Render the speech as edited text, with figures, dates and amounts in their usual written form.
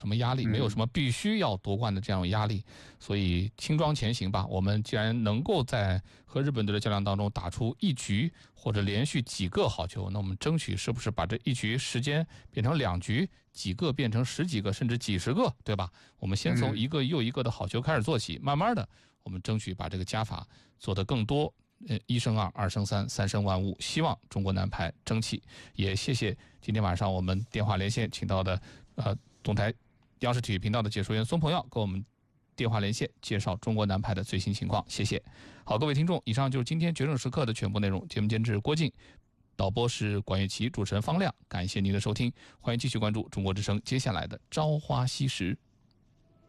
什么压力，没有什么必须要夺冠的这样压力，所以轻装前行吧。我们既然能够在和日本队的较量当中打出一局或者连续几个好球，那我们争取是不是把这一局时间变成2局，几个变成10几个甚至几十个，对吧？我们先从一个又一个的好球开始做起，慢慢的我们争取把这个加法做得更多。1胜2，2胜3，3胜万物，希望中国男排争气。也谢谢今天晚上我们电话连线请到的总台央视体育频道的解说员松鹏耀，跟我们电话连线介绍中国男排的最新情况。谢谢。好，各位听众，以上就是今天决胜时刻的全部内容。节目监制郭靖，导播是管乐琪，主持人方亮。感谢您的收听，欢迎继续关注中国之声接下来的朝花夕拾。